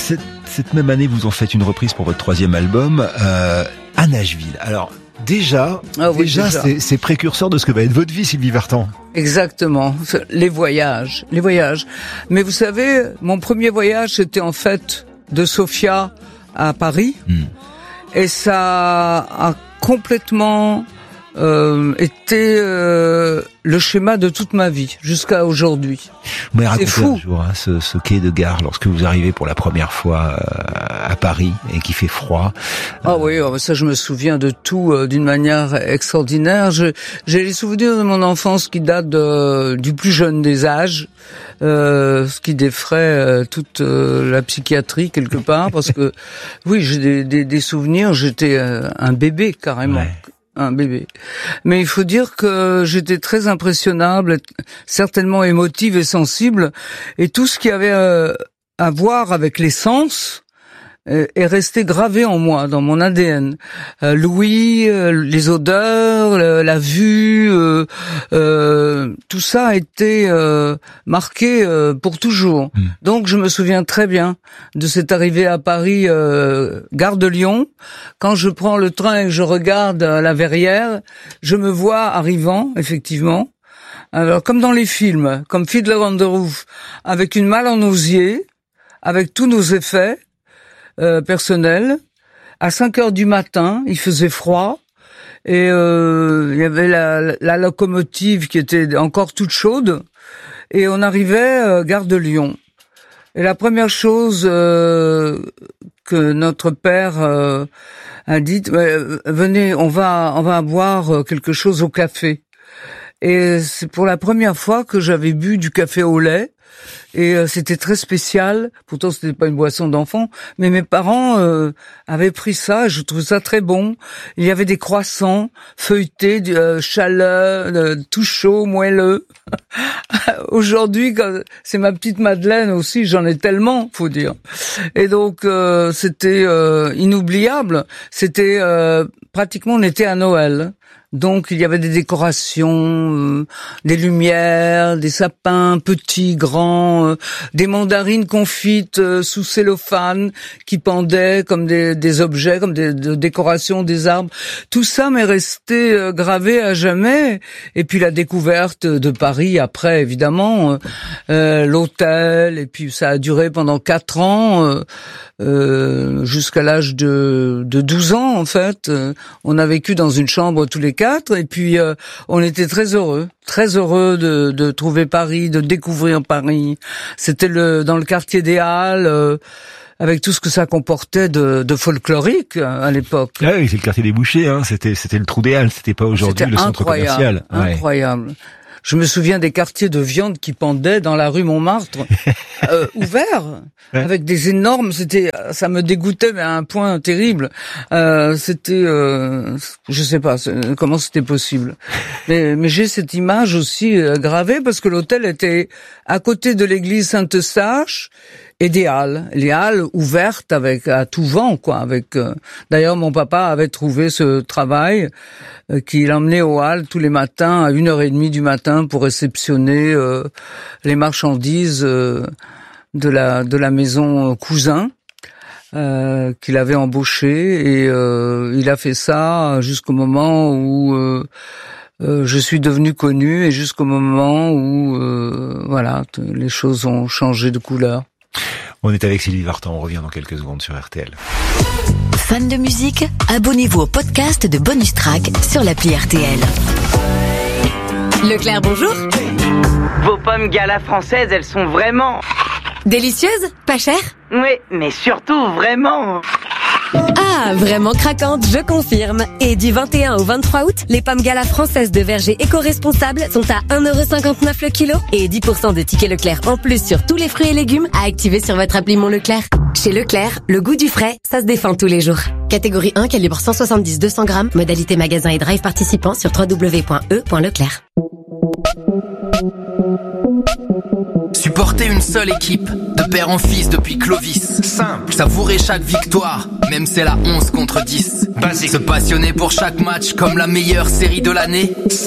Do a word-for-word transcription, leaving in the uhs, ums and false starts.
cette, cette même année, vous en faites une reprise pour votre troisième album, euh, à Nashville. Alors, déjà, ah oui, déjà, déjà. C'est, c'est précurseur de ce que va être votre vie, Sylvie Vartan. Exactement. Les voyages, les voyages. Mais vous savez, mon premier voyage, c'était en fait de Sofia à Paris. Hmm. Et ça a complètement euh, été euh, le schéma de toute ma vie, jusqu'à aujourd'hui. Vous m'avez C'est fou. Un jour, hein, ce, ce quai de gare, lorsque vous arrivez pour la première fois euh, à Paris et qu'il fait froid. Ah euh... oui, ça je me souviens de tout euh, d'une manière extraordinaire. Je, j'ai les souvenirs de mon enfance qui datent de, du plus jeune des âges, euh, ce qui défraie euh, toute euh, la psychiatrie quelque part, parce que oui, j'ai des, des, des souvenirs. J'étais euh, un bébé carrément. Ouais. Un bébé. Mais il faut dire que j'étais très impressionnable, certainement émotive et sensible, et tout ce qui avait euh, à voir avec les sens euh, est resté gravé en moi, dans mon A D N. Euh, l'ouïe, euh, les odeurs, la, la vue, euh, euh, tout ça a été euh, marqué euh, pour toujours. Mmh. Donc je me souviens très bien de cette arrivée à Paris, euh, gare de Lyon. Quand je prends le train et que je regarde la verrière, je me vois arrivant, effectivement. Alors, comme dans les films, comme Fiddler on the Roof, avec une malle en osier, avec tous nos effets euh, personnels. À cinq heures du matin, il faisait froid. Et euh, il y avait la, la locomotive qui était encore toute chaude. Et on arrivait euh, gare de Lyon. Et la première chose euh, que notre père euh, a dit, euh, venez, on va, on va boire quelque chose au café. Et c'est pour la première fois que j'avais bu du café au lait. Et euh, c'était très spécial. Pourtant, c'était pas une boisson d'enfant, mais mes parents euh, avaient pris ça. Et je trouvais ça très bon. Il y avait des croissants feuilletés, euh, chaleur, euh, tout chaud, moelleux. Aujourd'hui, quand, c'est ma petite Madeleine aussi. J'en ai tellement, faut dire. Et donc, euh, c'était euh, inoubliable. C'était euh, pratiquement, on était à Noël. Donc il y avait des décorations, euh, des lumières, des sapins petits, grands, euh, des mandarines confites euh, sous cellophane qui pendaient comme des, des objets, comme des de décorations des arbres. Tout ça m'est resté euh, gravé à jamais. Et puis la découverte de Paris après, évidemment, euh, euh, l'hôtel. Et puis ça a duré pendant quatre ans, euh, euh, jusqu'à l'âge de, de douze ans en fait. Euh, on a vécu dans une chambre tous les quatre, et puis euh, on était très heureux, très heureux de, de trouver Paris, de découvrir Paris. C'était le dans le quartier des Halles, euh, avec tout ce que ça comportait de, de folklorique à l'époque. Ah oui, c'est le quartier des Bouchers, hein. C'était c'était le trou des Halles, c'était pas aujourd'hui c'était le centre commercial. Incroyable, incroyable. Je me souviens des quartiers de viande qui pendaient dans la rue Montmartre, euh, ouverts, ouais. Avec des énormes. C'était, ça me dégoûtait, mais à un point terrible. Euh, c'était, euh, je sais pas comment c'était possible. Mais, mais j'ai cette image aussi euh, gravée parce que l'hôtel était à côté de l'église Saint-Eustache et des halles, les halles ouvertes avec à tout vent, quoi. Avec euh, d'ailleurs, mon papa avait trouvé ce travail euh, qu'il emmenait aux halles tous les matins à une heure et demie du matin pour réceptionner euh, les marchandises euh, de la de la maison Cousin euh, qu'il avait embauché, et euh, il a fait ça jusqu'au moment où euh, euh, je suis devenu connu, et jusqu'au moment où euh, voilà, t- les choses ont changé de couleur. On est avec Sylvie Vartan, on revient dans quelques secondes sur R T L. Fan de musique, abonnez-vous au podcast de Bonus Track sur l'appli R T L. Leclerc, bonjour. Vos pommes Gala françaises, elles sont vraiment... délicieuses, pas chères? Oui, mais surtout vraiment... Ah, vraiment craquante, je confirme. Et du vingt et un au vingt-trois août, les pommes Gala françaises de verger éco-responsables sont à un euro cinquante-neuf le kilo, et dix pour cent de tickets Leclerc en plus sur tous les fruits et légumes à activer sur votre appli Mon Leclerc. Chez Leclerc, le goût du frais, ça se défend tous les jours. Catégorie un, calibre cent soixante-dix à deux cents grammes, modalité magasin et drive participant sur w w w point e point leclerc. Supporter une seule équipe, de père en fils depuis Clovis. Simple. Savourer chaque victoire, même c'est la onze contre dix. Basique. Se passionner pour chaque match comme la meilleure série de l'année. Simple.